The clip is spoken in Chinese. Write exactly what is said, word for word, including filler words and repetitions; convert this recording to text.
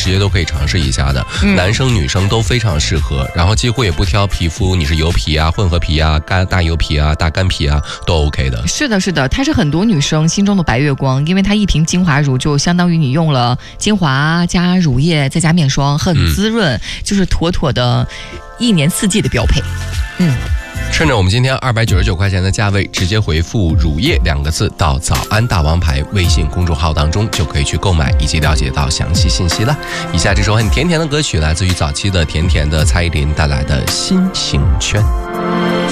直接都可以尝试一下的，嗯、男生女生都非常适合，然后几乎也不挑皮肤，你是油皮啊、混合皮啊、干大油皮啊、大干皮啊都 OK 的。 是的，是的，它是很多女生心中的白月光，因为它一瓶精华乳就相当于你用了精华加乳液再加面霜，很滋润，嗯、就是妥妥的一年四季的标配。嗯。 趁着我们今天二百九十九块钱的价位，直接回复乳液两个字到早安大王牌微信公众号当中，就可以去购买以及了解到详细信息了。以下这首很甜甜的歌曲来自于早期的甜甜的蔡依林带来的心形圈。